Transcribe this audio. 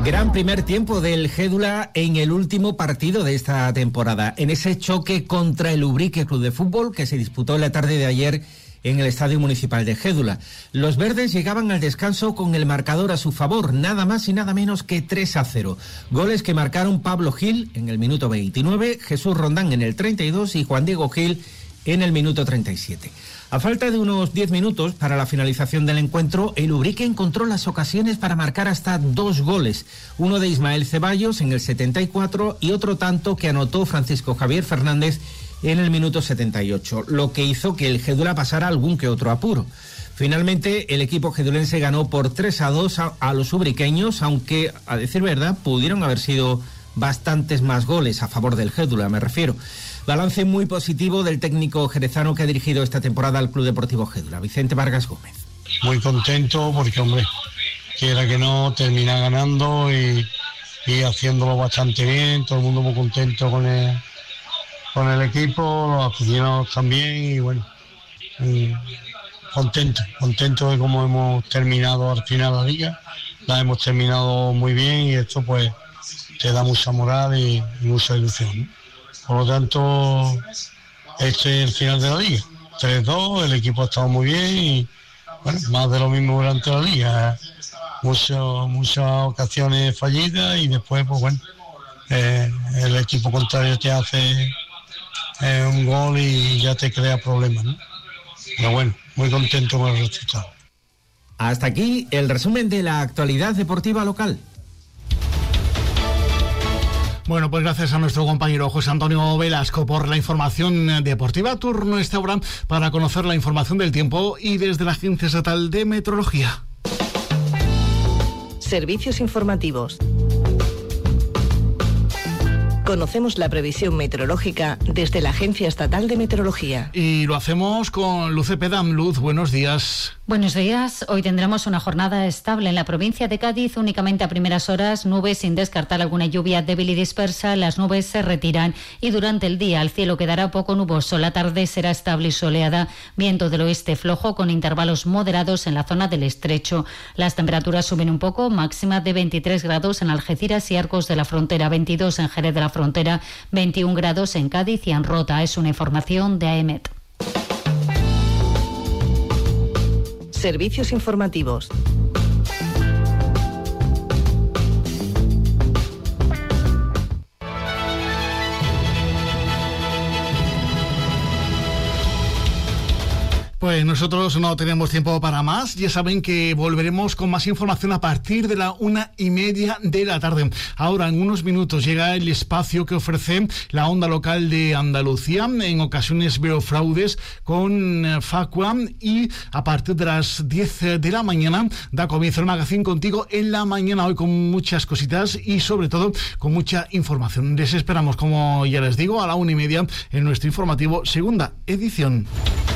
Gran primer tiempo del Gédula en el último partido de esta temporada, en ese choque contra el Ubrique Club de Fútbol que se disputó en la tarde de ayer en el Estadio Municipal de Gédula. Los verdes llegaban al descanso con el marcador a su favor, nada más y nada menos que 3-0. Goles que marcaron Pablo Gil en el minuto 29, Jesús Rondán en el 32 y Juan Diego Gil en el minuto 37. A falta de unos 10 minutos para la finalización del encuentro, el Ubrique encontró las ocasiones para marcar hasta 2 goles. Uno de Ismael Ceballos en el 74 y otro tanto que anotó Francisco Javier Fernández en el minuto 78, lo que hizo que el Gédula pasara algún que otro apuro. Finalmente, el equipo gedulense ganó por 3-2 a los ubriqueños, aunque, a decir verdad, pudieron haber sido bastantes más goles a favor del Gédula, me refiero. Balance muy positivo del técnico jerezano que ha dirigido esta temporada al Club Deportivo Gédula, Vicente Vargas Gómez. Muy contento porque, hombre, quiera que no, termina ganando y haciéndolo bastante bien, todo el mundo muy contento con el equipo, los aficionados también y bueno, contento de cómo hemos terminado al final la liga, la hemos terminado muy bien y esto pues te da mucha moral y mucha ilusión, ¿no? Por lo tanto, este es el final de la liga, 3-2, el equipo ha estado muy bien y bueno, más de lo mismo durante la liga, muchas ocasiones fallidas y después pues bueno, el equipo contrario te hace un gol y ya te crea problemas, ¿no? Pero bueno, muy contento con el resultado. Hasta aquí el resumen de la actualidad deportiva local. Bueno, pues gracias a nuestro compañero José Antonio Velasco por la información deportiva. Turno este ahora para conocer la información del tiempo y desde la Agencia Estatal de Meteorología. Servicios informativos. Conocemos la previsión meteorológica desde la Agencia Estatal de Meteorología. Y lo hacemos con Luz Cepeda. Luz, buenos días. Buenos días. Hoy tendremos una jornada estable en la provincia de Cádiz, únicamente a primeras horas, nubes sin descartar alguna lluvia débil y dispersa. Las nubes se retiran y durante el día el cielo quedará poco nuboso. La tarde será estable y soleada, viento del oeste flojo con intervalos moderados en la zona del Estrecho. Las temperaturas suben un poco, máxima de 23 grados en Algeciras y Arcos de la Frontera, 22 en Jerez de la Frontera, 21 grados en Cádiz y en Rota. Es una información de AEMET. Servicios informativos. Pues nosotros no tenemos tiempo para más. Ya saben que volveremos con más información a partir de la 1:30 de la tarde. Ahora, en unos minutos, llega el espacio que ofrece la Onda Local de Andalucía. En ocasiones veo fraudes con Facua y a partir de las 10 de la mañana da comienzo el magazine Contigo en la mañana, hoy con muchas cositas y sobre todo con mucha información. Les esperamos, como ya les digo, a la 1:30 en nuestro informativo segunda edición.